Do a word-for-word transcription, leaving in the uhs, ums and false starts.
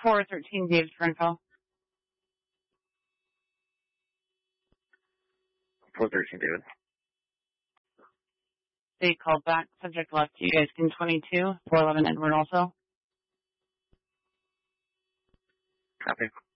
four thirteen David Frenfell. four thirteen David. They called back. Subject left. You guys can twenty-two. four eleven Edward also. Copy.